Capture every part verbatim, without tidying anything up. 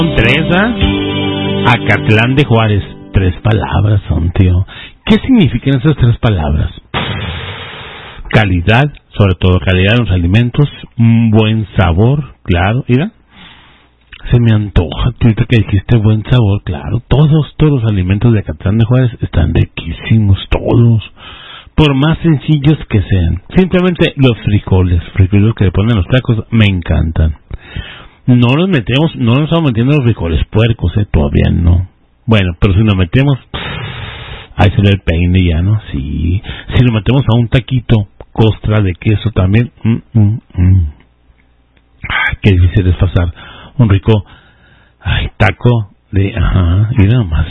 Tres, ¿ah? Acatlán de Juárez. Tres palabras son, tío. ¿Qué significan esas tres palabras? Calidad, sobre todo calidad de los alimentos, un buen sabor, claro, mira. Se me antoja, tío, que dijiste buen sabor, claro. Todos, todos los alimentos de Acatlán de Juárez están riquísimos, todos. Por más sencillos que sean. Simplemente los frijoles, frijoles que le ponen a los tacos, me encantan. No los metemos, no nos estamos metiendo los frijoles puercos, eh, todavía no. Bueno, pero si nos metemos, ahí se ve el peine ya, ¿no? Sí. Si nos metemos a un taquito, costra de queso también, mm, mm, mm. Ay, qué difícil es pasar un rico, ay, taco de, ajá, y nada más.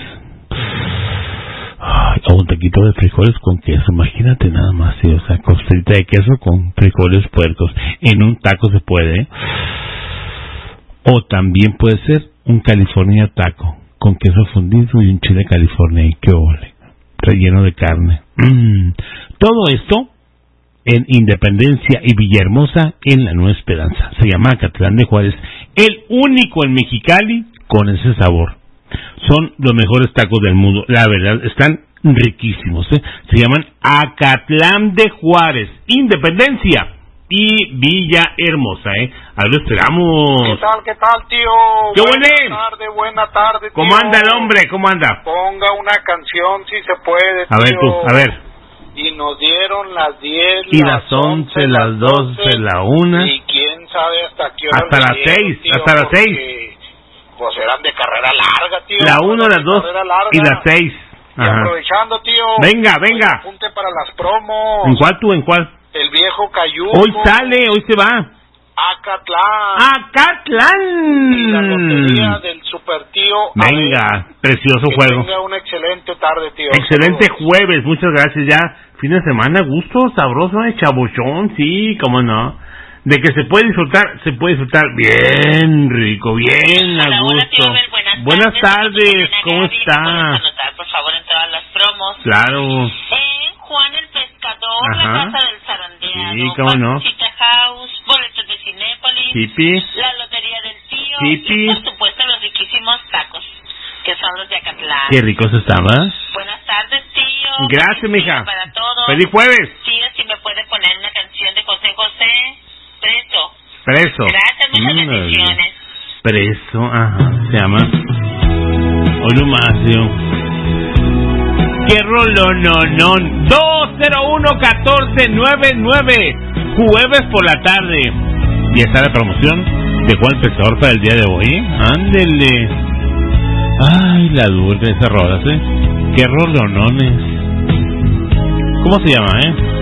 Ay, o un taquito de frijoles con queso, imagínate nada más, sí, o sea, costrita de queso con frijoles puercos. En un taco se puede, ¿eh? O también puede ser un California taco con queso fundido y un chile California y qué ole, relleno de carne. Mm. Todo esto en Independencia y Villahermosa en la Nueva Esperanza. Se llama Acatlán de Juárez, el único en Mexicali con ese sabor. Son los mejores tacos del mundo, la verdad, están riquísimos, ¿eh? Se llaman Acatlán de Juárez, Independencia y Villahermosa, ¿eh? A ver, esperamos. ¿Qué tal, qué tal, tío? ¡Qué buena buena tarde, buena tarde, tío. ¿Cómo anda el hombre? ¿Cómo anda? Ponga una canción si se puede, tío. A ver tú, a ver. Y nos dieron las diez, y las once, las doce, la una. Y quién sabe hasta qué hora. Hasta las seis, hasta las seis. Pues eran de carrera larga, tío. La una, las dos y las seis. Y aprovechando, tío. Venga, venga. Apunte para las promos. ¿En cuál tú, en cuál? El viejo Cayuco. Hoy sale, hoy se va. Acatlán. Acatlán. Y la lotería del super tío. Venga, precioso que juego. Tenga una excelente tarde, tío. Excelente Saludos. jueves, muchas gracias. Ya, fin de semana, gusto, sabroso, eh, chabuchón, sí, cómo no. De que se puede disfrutar, se puede disfrutar bien rico, bien a Hola, gusto. Hola, tío Abel, buenas, buenas tardes, tardes, ¿cómo Gaby, está? Anotar, por favor, en todas las promos. Claro. Eh, Juan el Pescador, Ajá. la Casa del Zarandeado, Sí, cómo no. Pancita House, boletos de Cinépolis, Hippie. la Lotería del Tío Hippie. y, por supuesto, los riquísimos tacos, que son los de Acatlán. Qué ricos estaban. Buenas tardes, tío. Gracias, Feliz mija. día para todos. Feliz jueves. Tío, si me puede poner una canción de José José, Preso. Preso. Gracias, muchas Mm, bendiciones. Preso, ajá, se llama. Hoy lo más, tío. ¡Qué rolón, no, no! dos cero uno, catorce noventa y nueve. Jueves por la tarde. Y está la promoción de Juan el Pescador para el día de hoy, ¿eh? Ándele. Ay, la dura de esas rodas, ¿eh? ¡Qué rolonones! ¿Cómo se llama, eh?